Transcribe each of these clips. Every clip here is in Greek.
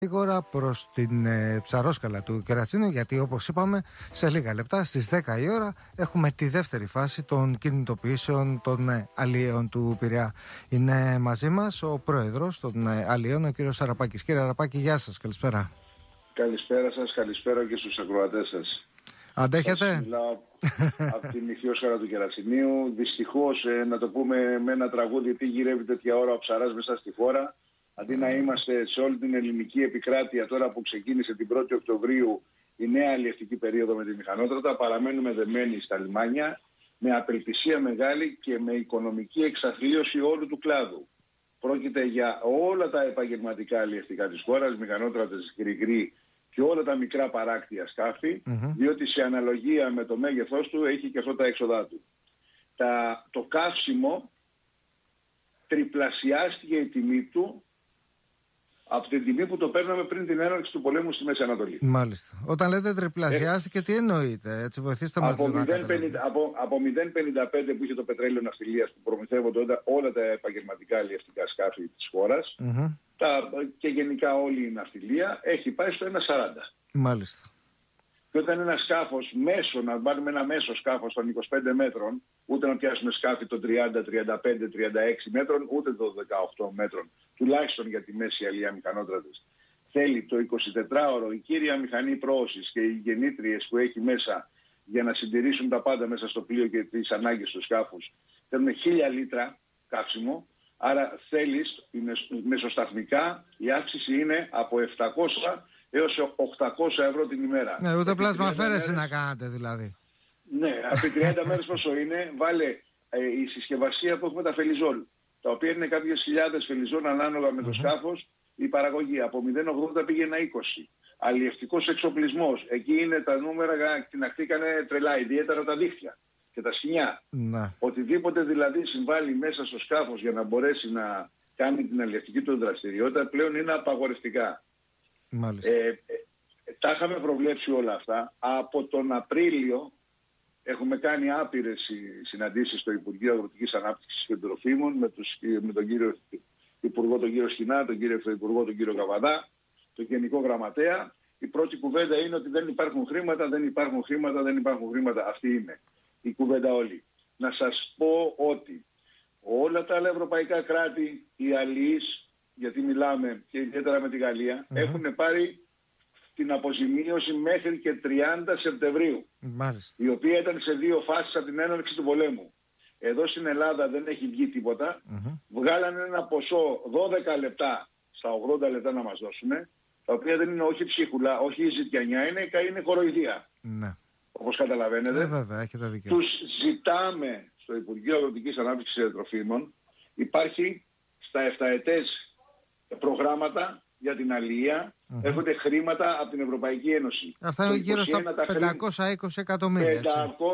Γρήγορα προς την ψαρόσκαλα του Κερατσίνου, γιατί όπως είπαμε σε λίγα λεπτά στις 10 η ώρα έχουμε τη δεύτερη φάση των κινητοποιήσεων των αλλιέων του Πειραιά. Είναι μαζί μας ο πρόεδρος των αλλιέων, ο κύριος Αραπάκης. Κύριε Αραπάκη, γεια σας, καλησπέρα. Καλησπέρα σας, καλησπέρα και στους ακροατές σας. Αντέχετε? Μιλάω από την Ιχθυόσκαλα του Κερατσινίου. Δυστυχώς, να το πούμε με ένα τραγούδι, τι γυρεύει τέτοια ώρα ο ψαράς μέσα στη χώρα. Αντί να είμαστε σε όλη την ελληνική επικράτεια, τώρα που ξεκίνησε την 1η Οκτωβρίου η νέα αλλιευτική περίοδο με τη μηχανότρατα, παραμένουμε δεμένοι στα λιμάνια με απελπισία μεγάλη και με οικονομική εξαθλίωση όλου του κλάδου. Πρόκειται για όλα τα επαγγελματικά αλλιευτικά της χώρας, μηχανότρατες, γκρι-γκρι και όλα τα μικρά παράκτια σκάφη, διότι σε αναλογία με το μέγεθός του έχει και αυτό τα έξοδά του. Το καύσιμο τριπλασιάστηκε η τιμή του από την τιμή που το παίρναμε πριν την έναρξη του πολέμου στη Μέση Ανατολή. Μάλιστα. Όταν λέτε τριπλασιάστηκε, τι εννοείτε? Έτσι, βοηθήστε μας λίγο. Από 0,55 που είχε το πετρέλαιο ναυτιλίας που προμηθεύονται όλα τα επαγγελματικά αλλιευτικά σκάφη της χώρας, και γενικά όλη η ναυτιλία, έχει πάει στο 1,40. Μάλιστα. Και όταν ένα σκάφος μέσο, να βάλουμε ένα μέσο σκάφος των 25 μέτρων, ούτε να πιάσουμε σκάφη των 30, 35, 36 μέτρων, ούτε των 18 μέτρων, τουλάχιστον για τη μέση αλία μηχανότρατες, θέλει το 24ωρο η κύρια μηχανή προώσης και οι γεννήτριες που έχει μέσα για να συντηρήσουν τα πάντα μέσα στο πλοίο και τις ανάγκες του σκάφους, θέλουν 1000 λίτρα καύσιμο. Άρα θέλεις, μεσοσταθμικά η αύξηση είναι από 700 έως 800 ευρώ την ημέρα. Ναι, ούτε πλάσμα αφαίρεση να κάνατε δηλαδή. Ναι, από 30 μέρες πόσο είναι, βάλε η συσκευασία που έχουμε τα φελιζόλ, τα οποία είναι κάποιες χιλιάδες φελιζόλ ανάλογα με το σκάφος, η παραγωγή από 0,80 πήγαινε 20. Αλλιευτικός εξοπλισμός, εκεί είναι τα νούμερα, κτηναχτήκανε τρελά, ιδιαίτερα τα δίχτυα και τα σκοινιά. Να. Οτιδήποτε δηλαδή συμβάλλει μέσα στο σκάφος για να μπορέσει να κάνει την αλλιευτική του δραστηριότητα πλέον είναι απαγορευτικά. Τα είχαμε προβλέψει όλα αυτά. Από τον Απρίλιο έχουμε κάνει άπειρες συναντήσεις στο Υπουργείο Αγροτικής Ανάπτυξης και Τροφίμων με τον κύριο Υπουργό τον κύριο Σχοινά, τον κύριο Υπουργό τον κύριο Καβαδά, τον Γενικό Γραμματέα. Η πρώτη κουβέντα είναι ότι δεν υπάρχουν χρήματα, δεν υπάρχουν χρήματα, δεν υπάρχουν χρήματα. Αυτή είναι η κουβέντα όλη. Να σας πω ότι όλα τα άλλα ευρωπαϊκά κράτη, οι αλληλείς, γιατί μιλάμε και ιδιαίτερα με τη Γαλλία, έχουν πάρει την αποζημίωση μέχρι και 30 Σεπτεμβρίου. Μάλιστα. Η οποία ήταν σε 2 φάσεις από την έναρξη του πολέμου. Εδώ στην Ελλάδα δεν έχει βγει τίποτα. Βγάλανε ένα ποσό 12 λεπτά στα 80 λεπτά να μας δώσουν, τα οποία δεν είναι όχι ψίχουλα, όχι ζητιανιά, είναι κοροϊδία. Ναι. Όπως καταλαβαίνετε. Βέβαια, έχετε δίκιο. Τους ζητάμε στο Υπουργείο Αγροτικής Ανάπτυξης και Τροφίμων, υπάρχει στα 7ετές προγράμματα για την αλληλεία, έρχονται χρήματα από την Ευρωπαϊκή Ένωση. Αυτά είναι γύρω στα 520 εκατομμύρια.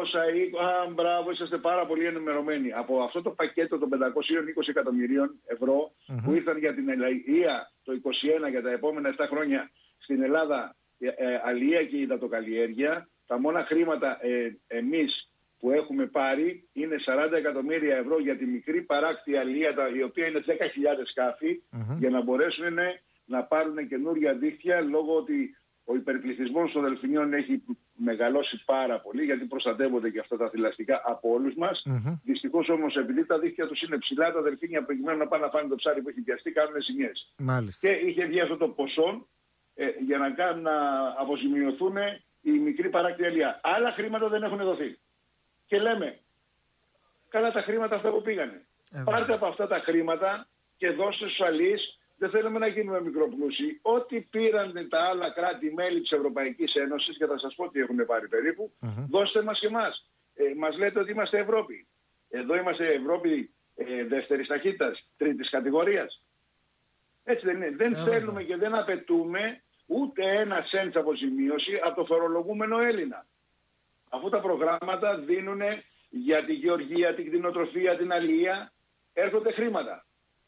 520, μπράβο, είσαστε πάρα πολύ ενημερωμένοι. Από αυτό το πακέτο των 520 εκατομμυρίων ευρώ που ήρθαν για την αλληλεία το 2021 για τα επόμενα 7 χρόνια στην Ελλάδα, αλληλεία και υδατοκαλλιέργεια, τα μόνα χρήματα εμείς που έχουμε πάρει είναι 40 εκατομμύρια ευρώ για τη μικρή παράκτη αλληλεία, η οποία είναι 10.000 σκάφη, για να μπορέσουν να πάρουν καινούργια δίχτυα, λόγω ότι ο υπερπληθυσμός των δελφινιών έχει μεγαλώσει πάρα πολύ, γιατί προστατεύονται και αυτά τα θηλαστικά από όλους μας. Δυστυχώς όμως, επειδή τα δίχτυα τους είναι ψηλά, τα δελφίνια προκειμένου να πάνε να φάνε το ψάρι που έχει πιαστεί, κάνουν ζημιές. Και είχε βγει αυτό το ποσό για να αποζημιωθούν οι μικροί παράκτη αλληλεία. Άλλα χρήματα δεν έχουν δοθεί. Και λέμε, καλά τα χρήματα αυτά που πήγανε. Πάρτε από αυτά τα χρήματα και δώστε στους αλληλείς. Δεν θέλουμε να γίνουμε μικροπλούσιοι. Ό,τι πήραν τα άλλα κράτη-μέλη της Ευρωπαϊκής Ένωσης, και θα σας πω τι έχουν πάρει περίπου, δώστε μας και εμάς. Μας λέτε ότι είμαστε Ευρώπη. Εδώ είμαστε Ευρώπη δεύτερης ταχύτητας, τρίτης κατηγορίας. Έτσι δεν είναι. Δεν θέλουμε και δεν απαιτούμε ούτε ένα σέντ αποζημίωση από το φορολογούμενο Έλληνα. Αφού τα προγράμματα δίνουν για τη γεωργία, την κτηνοτροφία, την αλληλεία, έρχονται χρήματα.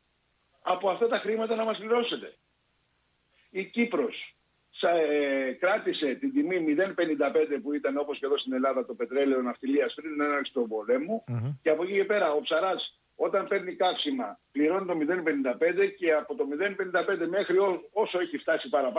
Από αυτά τα χρήματα να μας πληρώσετε. Η Κύπρος κράτησε την τιμή 0,55 που ήταν όπως και εδώ στην Ελλάδα το πετρέλαιο ναυτιλίας πριν την έναρξη του πολέμου, και από εκεί και πέρα ο ψαράς όταν παίρνει καύσιμα πληρώνει το 0,55 και από το 0,55 μέχρι όσο έχει φτάσει παραπάνω